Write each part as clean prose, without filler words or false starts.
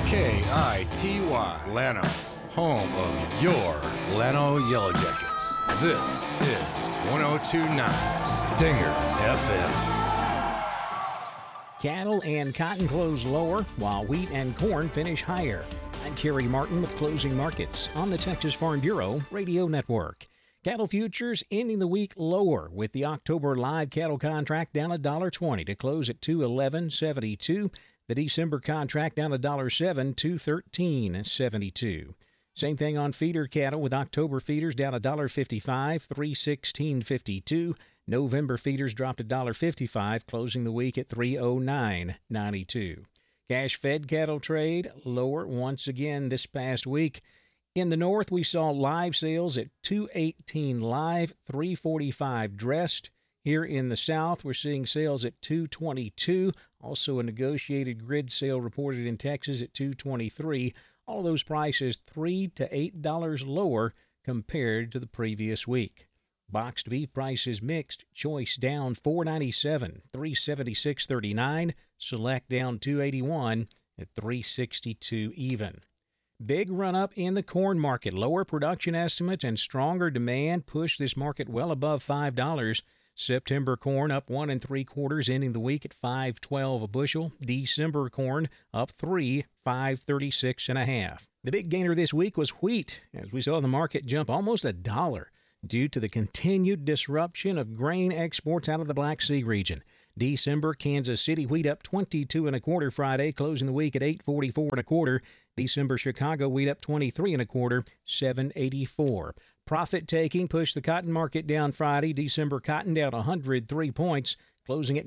KITY, Llano, home of your Llano Yellow Jackets. This is 102.9 Stinger FM. Cattle and cotton close lower, while wheat and corn finish higher. I'm Kerry Martin with Closing Markets on the Texas Farm Bureau Radio Network. Cattle futures ending the week lower, with the October live cattle contract down $1.20 to close at $211.72. The December contract down $1.07 to $13.72. Same thing on feeder cattle, with October feeders down $1.55, $316.52. November feeders dropped $1.55, closing the week at $309.92. Cash fed cattle trade lower once again this past week. In the north, we saw live sales at $218 live, $345 dressed. Here in the south, we're seeing sales at $222. Also, a negotiated grid sale reported in Texas at $223. All those prices $3 to $8 lower compared to the previous week. Boxed beef prices mixed. Choice down $4.97, $376.39. Select down $2.81 at $362 even. Big run-up in the corn market. Lower production estimates and stronger demand push this market well above $5. September corn up 1 3/4, ending the week at $5.12 a bushel. December corn up 3, $5.36 1/2. The big gainer this week was wheat, as we saw the market jump almost $1 due to the continued disruption of grain exports out of the Black Sea region. December Kansas City wheat up 22 1/4 Friday, closing the week at $8.44 1/4. December Chicago wheat up 23 1/4, $7.84. Profit taking pushed the cotton market down Friday. December cotton down 103 points, closing at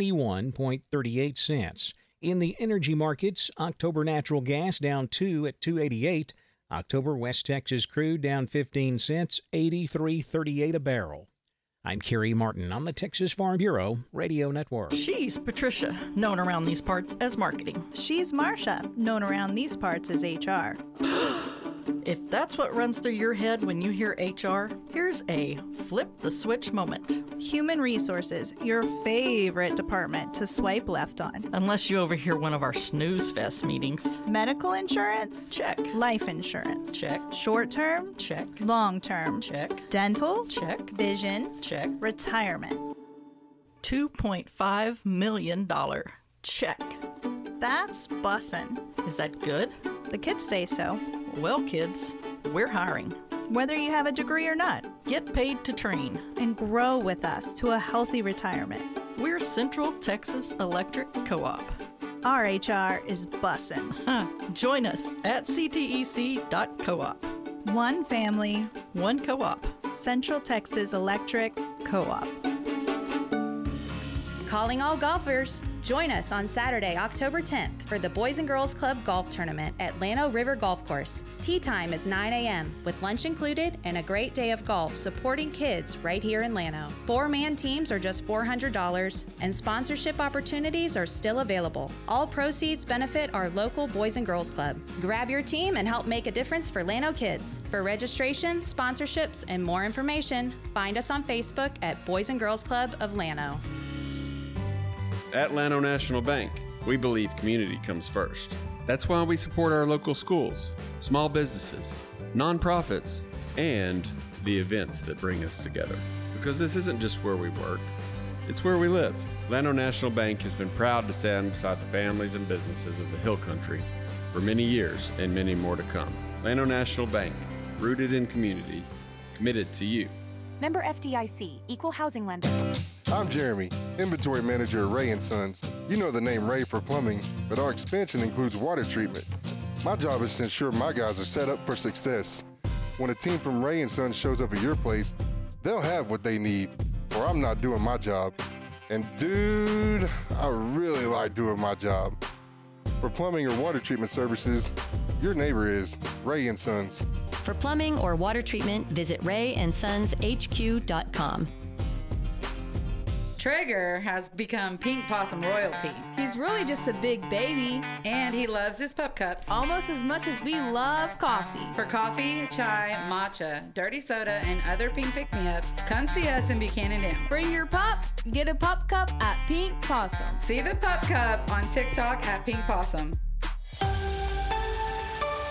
91.38 cents. In the energy markets, October natural gas down 2 at $2.88. October West Texas crude down 15 cents, $83.38 a barrel. I'm Kerry Martin on the Texas Farm Bureau Radio Network. She's Patricia, known around these parts as marketing. She's Marcia, known around these parts as HR. If that's what runs through your head when you hear HR, here's a flip the switch moment. Human Resources, your favorite department to swipe left on. Unless you overhear one of our snooze fest meetings. Medical insurance? Check. Life insurance? Check. Short term? Check. Long term? Check. Dental? Check. Vision? Check. Retirement? $2.5 million check. That's bussin'. Is that good? The kids say so. Well, kids, we're hiring. Whether you have a degree or not. Get paid to train. And grow with us to a healthy retirement. We're Central Texas Electric Co-op. Our HR is bussin'. Join us at ctec.coop. One family. One co-op. Central Texas Electric Co-op. Calling all golfers. Join us on Saturday, October 10th for the Boys and Girls Club Golf Tournament at Llano River Golf Course. Tee time is 9 a.m. with lunch included and a great day of golf supporting kids right here in Llano. 4-man teams are just $400 and sponsorship opportunities are still available. All proceeds benefit our local Boys and Girls Club. Grab your team and help make a difference for Llano kids. For registration, sponsorships, and more information, find us on Facebook at Boys and Girls Club of Llano. At Llano National Bank, we believe community comes first. That's why we support our local schools, small businesses, nonprofits, and the events that bring us together. Because this isn't just where we work, it's where we live. Llano National Bank has been proud to stand beside the families and businesses of the Hill Country for many years and many more to come. Llano National Bank, rooted in community, committed to you. Member FDIC, Equal Housing Lender. I'm Jeremy, inventory manager at Ray & Sons. You know the name Ray for plumbing, but our expansion includes water treatment. My job is to ensure my guys are set up for success. When a team from Ray & Sons shows up at your place, they'll have what they need, or I'm not doing my job. And dude, I really like doing my job. For plumbing or water treatment services, your neighbor is Ray & Sons. For plumbing or water treatment, visit rayandsonshq.com. Traeger has become Pink Possum royalty. He's really just a big baby. And he loves his pup cups. Almost as much as we love coffee. For coffee, chai, matcha, dirty soda, and other pink pick-me-ups, come see us in Buchanan Dam. Bring your pup, get a pup cup at Pink Possum. See the pup cup on TikTok at Pink Possum.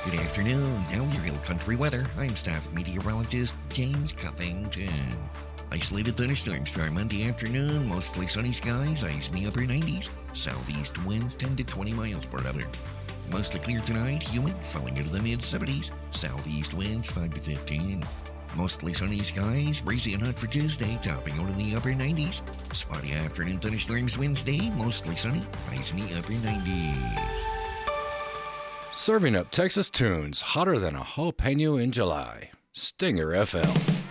Good afternoon. Now your Hill Country weather. I'm staff meteorologist James Cuffington. Isolated thunderstorms start Monday afternoon. Mostly sunny skies, highs in the upper 90s. Southeast winds 10 to 20 miles per hour. Mostly clear tonight, humid, falling into the mid-70s. Southeast winds 5 to 15. Mostly sunny skies, breezy and hot for Tuesday, topping out in the upper 90s. Spotty afternoon thunderstorms Wednesday, mostly sunny, highs in the upper 90s. Serving up Texas tunes hotter than a jalapeno in July. Stinger FM.